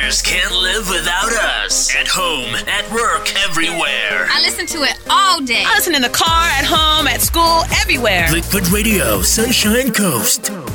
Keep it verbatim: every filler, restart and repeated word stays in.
listeners can't live without us. At home, at work, everywhere. I listen to it all day. I listen in the car, at home, at school, everywhere. Liquid Radio, Sunshine Coast.